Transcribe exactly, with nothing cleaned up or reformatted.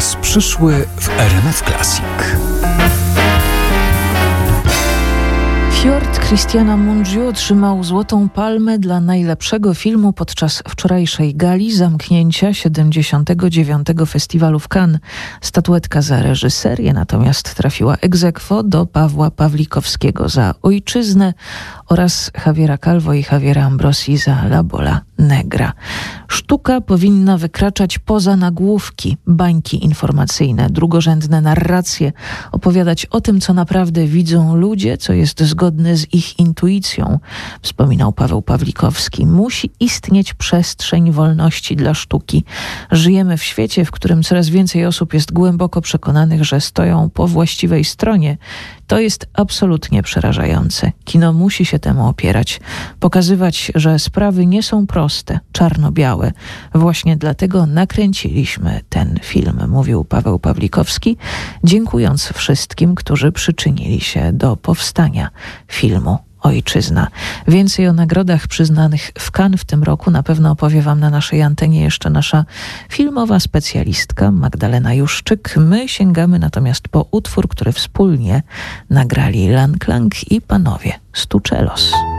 Czas przyszły w R M F Classic. Fjord Christiana Mungiu otrzymał Złotą Palmę dla najlepszego filmu podczas wczorajszej gali zamknięcia siedemdziesiątego dziewiątego Festiwalu w Cannes. Statuetka za reżyserię natomiast trafiła ex aequo do Pawła Pawlikowskiego za Ojczyznę oraz Javiera Calvo i Javiera Ambrosi za La Bola Negra. Sztuka powinna wykraczać poza nagłówki, bańki informacyjne, drugorzędne narracje, opowiadać o tym, co naprawdę widzą ludzie, co jest zgodne z ich intuicją, wspominał Paweł Pawlikowski. Musi istnieć przestrzeń wolności dla sztuki. Żyjemy w świecie, w którym coraz więcej osób jest głęboko przekonanych, że stoją po właściwej stronie. To jest absolutnie przerażające. Kino musi się temu opierać, pokazywać, że sprawy nie są proste, czarno-białe. Właśnie dlatego nakręciliśmy ten film, mówił Paweł Pawlikowski, dziękując wszystkim, którzy przyczynili się do powstania filmu Ojczyzna. Więcej o nagrodach przyznanych w Cannes w tym roku na pewno opowie wam na naszej antenie jeszcze nasza filmowa specjalistka Magdalena Juszczyk. My sięgamy natomiast po utwór, który wspólnie nagrali Lang Lang i panowie z Tuczelos.